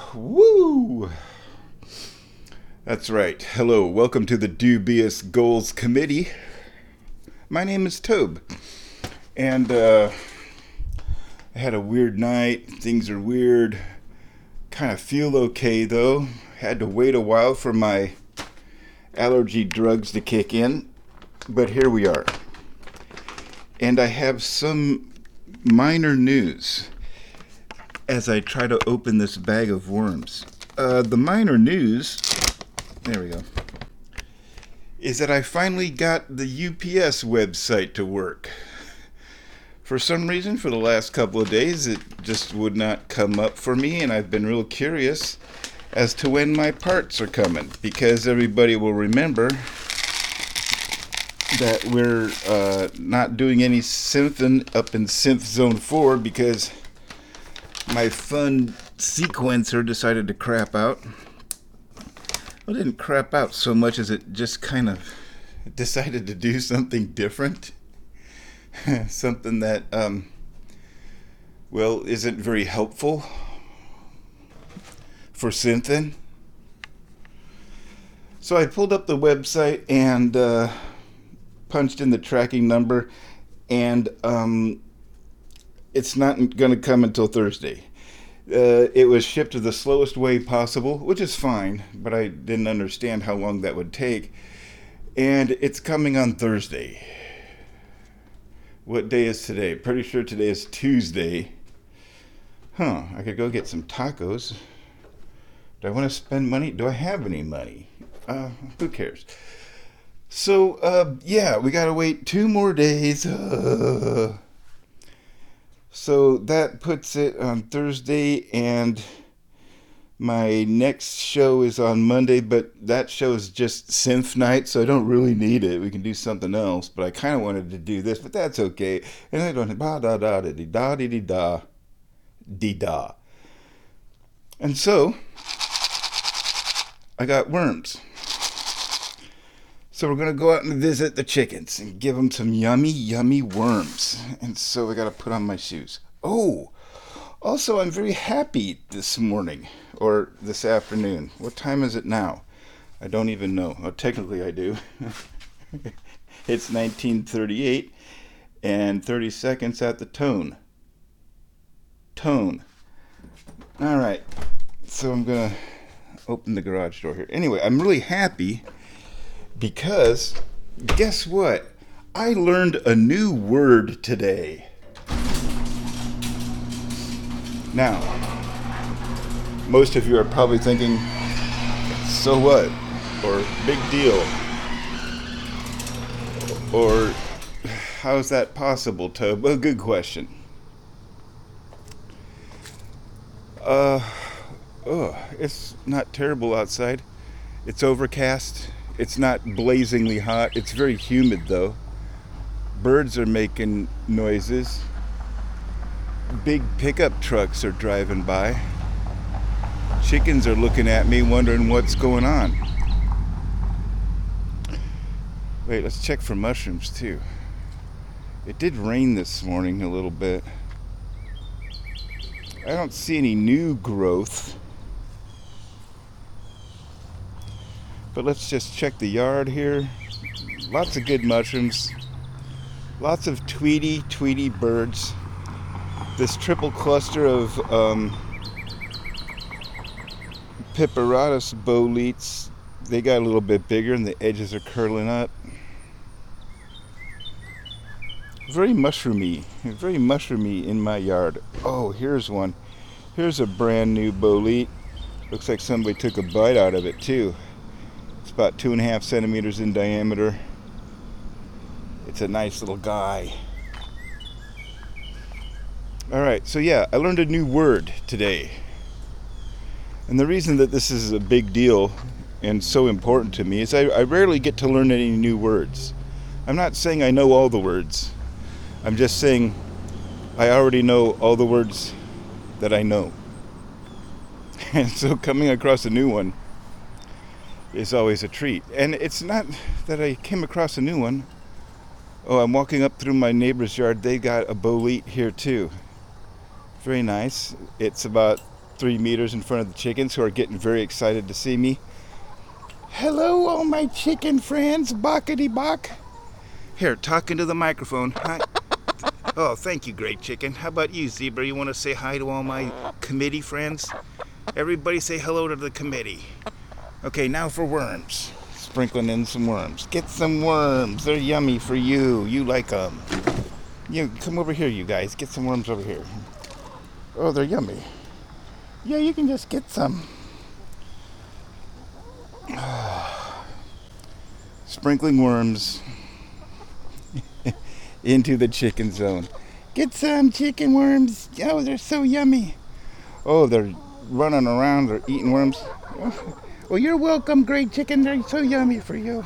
Woo! That's right. Hello, welcome to the Dubious Goals Committee. My name is Tobe, and I had a weird night. Things are weird. Kind of feel okay though. Had to wait a while for my allergy drugs to kick in, but here we are. And I have some minor news as I try to open this bag of worms. The minor news, there we go, is that I finally got the UPS website to work. For some reason, for the last couple of days, it just would not come up for me, and I've been real curious as to when my parts are coming, because everybody will remember that we're not doing any synthing up in Synth Zone 4 because my fun sequencer decided to crap out. Well, it didn't crap out so much as it just kind of decided to do something different. Something that, isn't very helpful for synthing. So I pulled up the website and punched in the tracking number, and it's not going to come until Thursday. It was shipped the slowest way possible, which is fine, but I didn't understand how long that would take. And it's coming on Thursday. What day is today? Pretty sure today is Tuesday. I could go get some tacos. Do I want to spend money? Do I have any money? Who cares? So, we gotta wait 2 more days. So that puts it on Thursday, and my next show is on Monday, but that show is just synth night, so I don't really need it. We can do something else, but I kind of wanted to do this, but that's okay. And I don't da-da-da-da-dee-da. And so I got worms. So we're going to go out and visit the chickens and give them some yummy, yummy worms. And so I got to put on my shoes. Oh, also I'm very happy this morning, or this afternoon. What time is it now? I don't even know. Oh, technically I do. It's 19:38 and 30 seconds at the tone. All right. So I'm going to open the garage door here. Anyway, I'm really happy because guess what? I learned a new word today. Now, most of you are probably thinking, so what? Or big deal. Or how is that possible, Tobe? Well, good question. It's not terrible outside. It's overcast. It's not blazingly hot. It's very humid, though. Birds are making noises. Big pickup trucks are driving by. Chickens are looking at me, wondering what's going on. Wait, let's check for mushrooms, too. It did rain this morning a little bit. I don't see any new growth. But let's just check the yard here. Lots of good mushrooms. Lots of Tweety birds. This triple cluster of Piperatus boletes, they got a little bit bigger and the edges are curling up. Very mushroomy in my yard. Oh, here's one. Here's a brand new bolete. Looks like somebody took a bite out of it too. It's about 2.5 centimeters in diameter. It's a nice little guy. Alright, so I learned a new word today. And the reason that this is a big deal and so important to me is I rarely get to learn any new words. I'm not saying I know all the words. I'm just saying I already know all the words that I know. And so coming across a new one is always a treat. And it's not that I came across a new one. Oh, I'm walking up through my neighbor's yard. They got a bolete here too. Very nice. It's about 3 meters in front of the chickens who are getting very excited to see me. Hello, all my chicken friends, Bockety Bock. Here, talking to the microphone. Hi. Oh, thank you, Great Chicken. How about you, Zebra? You want to say hi to all my committee friends? Everybody say hello to the committee. Okay, now for worms. Sprinkling in some worms. Get some worms. They're yummy for you. You like them. You come over here, you guys. Get some worms over here. Oh, they're yummy. Yeah, you can just get some. Sprinkling worms into the chicken zone. Get some chicken worms. Oh, they're so yummy. Oh, they're running around. They're eating worms. Well, you're welcome, Great Chicken. They're so yummy for you.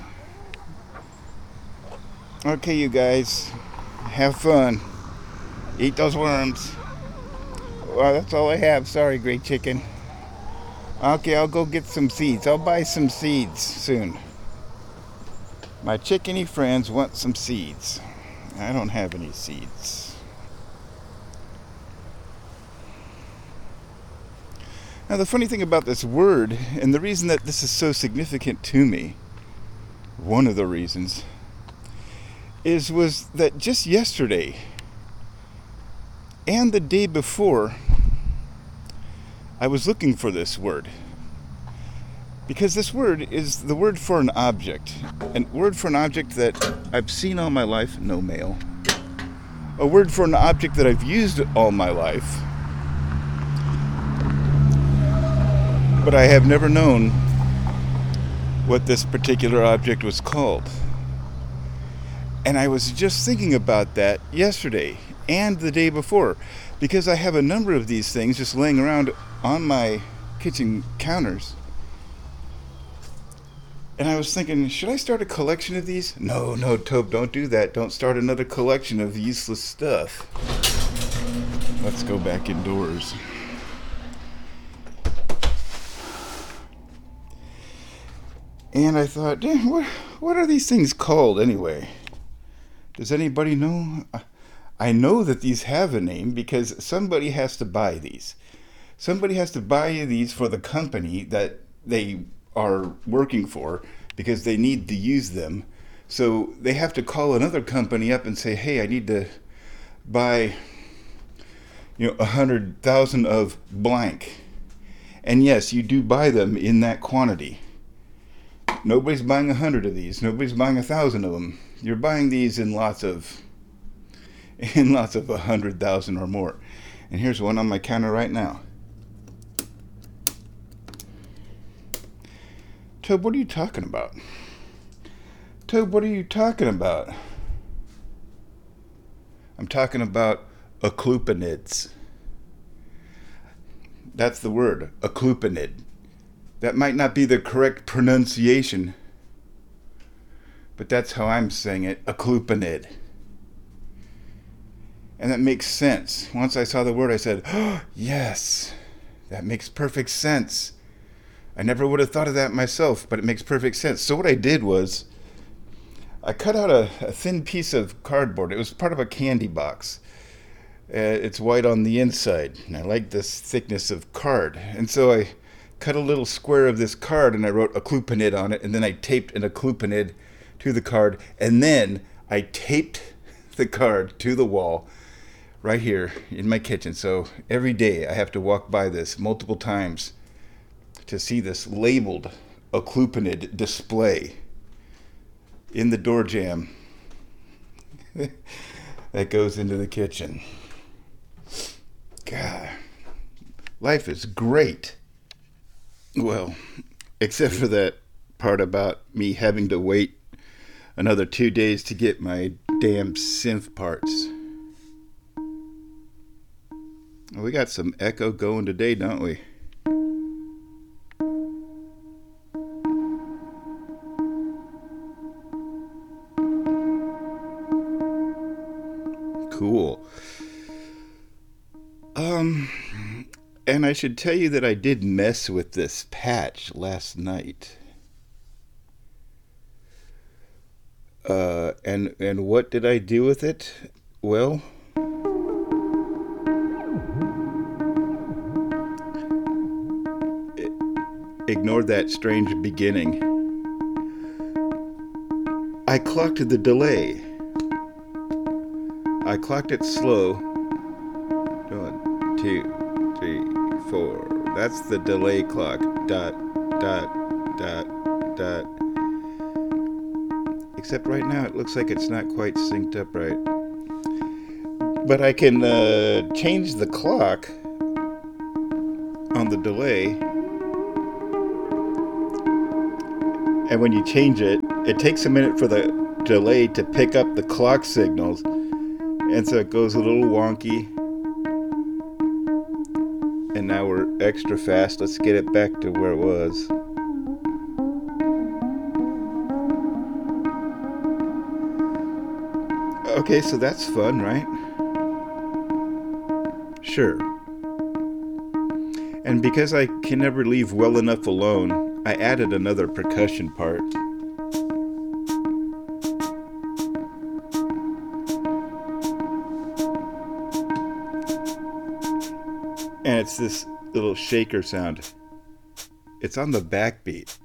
Okay, you guys. Have fun. Eat those worms. Well, that's all I have. Sorry, Great Chicken. Okay, I'll go get some seeds. I'll buy some seeds soon. My chickeny friends want some seeds. I don't have any seeds. Now, the funny thing about this word, and the reason that this is so significant to me, one of the reasons, was that just yesterday and the day before, I was looking for this word. Because this word is the word for an object. A word for an object that I've seen all my life, no mail. A word for an object that I've used all my life. But I have never known what this particular object was called. And I was just thinking about that yesterday and the day before, because I have a number of these things just laying around on my kitchen counters. And I was thinking, should I start a collection of these? No, Tobe, don't do that. Don't start another collection of useless stuff. Let's go back indoors. And I thought, what are these things called anyway? Does anybody know? I know that these have a name because somebody has to buy these. Somebody has to buy these for the company that they are working for because they need to use them. So they have to call another company up and say, hey, I need to buy 100,000 of blank. And yes, you do buy them in that quantity. Nobody's buying 100 of these. Nobody's buying 1,000 of them. You're buying these in lots of 100,000 or more. And here's one on my counter right now. Tobe, what are you talking about? Tobe, what are you talking about? I'm talking about aclupinids. That's the word, aclupinid. That might not be the correct pronunciation, but that's how I'm saying it, aclupinid. And that makes sense. Once I saw the word, I said, oh, yes, that makes perfect sense. I never would have thought of that myself, but it makes perfect sense. So what I did was, I cut out a thin piece of cardboard. It was part of a candy box. It's white on the inside, and I like this thickness of card. And so I cut a little square of this card, and I wrote aclupinid on it, and then I taped an aclupinid to the card, and then I taped the card to the wall right here in my kitchen. So every day I have to walk by this multiple times to see this labeled aclupinid display in the door jamb that goes into the kitchen. God, life is great. Well, except for that part about me having to wait another 2 days to get my damn synth parts. Well, we got some echo going today, don't we? Cool. And I should tell you that I did mess with this patch last night. And what did I do with it? Well, ignore that strange beginning. I clocked the delay. I clocked it slow. 1, 2, 3, 4. That's the delay clock. Dot, dot, dot, dot. Except right now it looks like it's not quite synced up right. But I can change the clock on the delay. And when you change it, it takes a minute for the delay to pick up the clock signals. And so it goes a little wonky. And now we're extra fast. Let's get it back to where it was. Okay, so that's fun, right? Sure. And because I can never leave well enough alone, I added another percussion part. And it's this little shaker sound. It's on the backbeat.